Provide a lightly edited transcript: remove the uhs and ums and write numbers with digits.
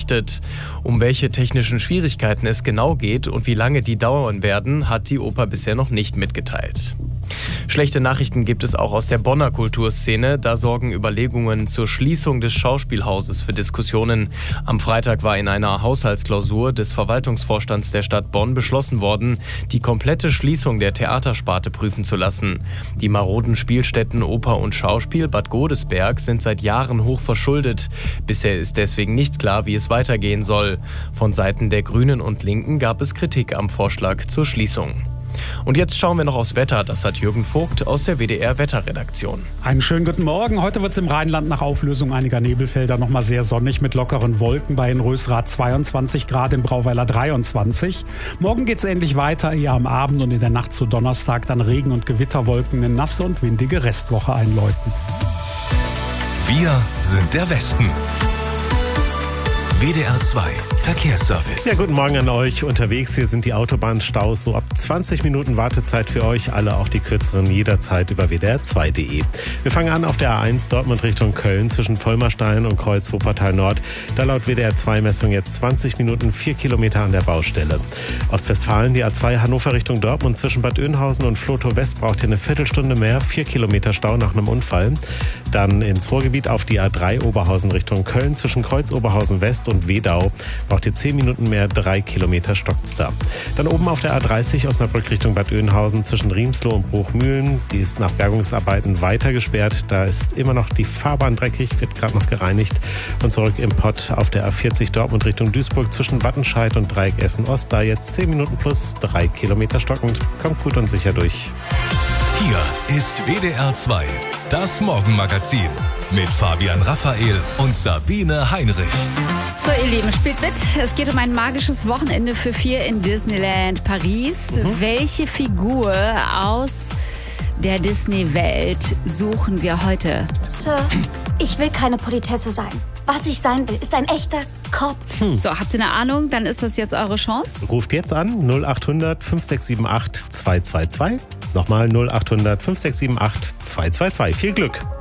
berichtet. Um welche technischen Schwierigkeiten es genau geht und wie lange die dauern werden, hat die Oper bisher noch nicht mitgeteilt. Schlechte Nachrichten gibt es auch aus der Bonner Kulturszene. Da sorgen Überlegungen zur Schließung des Schauspielhauses für Diskussionen. Am Freitag war in einer Haushaltsklausur des Verwaltungsvorstands der Stadt Bonn beschlossen worden, die komplette Schließung der Theatersparte prüfen zu lassen. Die maroden Spielstätten Oper und Schauspiel Bad Godesberg sind seit Jahren hoch verschuldet. Bisher ist deswegen nicht klar, wie es weitergehen soll. Von Seiten der Grünen und Linken gab es Kritik am Vorschlag zur Schließung. Und jetzt schauen wir noch aufs Wetter. Das hat Jürgen Vogt aus der WDR-Wetterredaktion. Einen schönen guten Morgen. Heute wird es im Rheinland nach Auflösung einiger Nebelfelder noch mal sehr sonnig mit lockeren Wolken. Bei in Rösrath 22 Grad, im Brauweiler 23. Morgen geht es ähnlich weiter, eher am Abend und in der Nacht zu Donnerstag dann Regen- und Gewitterwolken, eine nasse und windige Restwoche einläuten. Wir sind der Westen. WDR 2 Verkehrsservice. Ja, guten Morgen an euch. Unterwegs hier sind die Autobahnstaus. So ab 20 Minuten Wartezeit für euch. Alle, auch die kürzeren, jederzeit über wdr2.de. Wir fangen an auf der A1 Dortmund Richtung Köln zwischen Vollmerstein und Kreuz Wuppertal Nord. Da laut WDR2-Messung jetzt 20 Minuten 4 Kilometer an der Baustelle. Ostwestfalen, die A2 Hannover Richtung Dortmund zwischen Bad Oeynhausen und Flotow West braucht ihr eine Viertelstunde mehr. 4 Kilometer Stau nach einem Unfall. Dann ins Ruhrgebiet auf die A3 Oberhausen Richtung Köln zwischen Kreuz Oberhausen West und Wedau. Braucht ihr 10 Minuten mehr, 3 Kilometer stockt's da. Dann oben auf der A30 Osnabrück Richtung Bad Oeynhausen zwischen Riemsloh und Bruchmühlen. Die ist nach Bergungsarbeiten weiter gesperrt. Da ist immer noch die Fahrbahn dreckig, wird gerade noch gereinigt. Und zurück im Pott auf der A40 Dortmund Richtung Duisburg zwischen Wattenscheid und Dreieck Essen-Ost. Da jetzt 10 Minuten plus 3 Kilometer stockend. Kommt gut und sicher durch. Hier ist WDR 2, das Morgenmagazin mit Fabian Raphael und Sabine Heinrich. So, ihr Lieben, spielt mit. Es geht um ein magisches Wochenende für 4 in Disneyland Paris. Welche Figur aus der Disney-Welt suchen wir heute? Sir, ich will keine Politesse sein. Was ich sein will, ist ein echter Cop. So, habt ihr eine Ahnung? Dann ist das jetzt eure Chance. Ruft jetzt an 0800 5678 222. Nochmal 0800 5678 222. Viel Glück!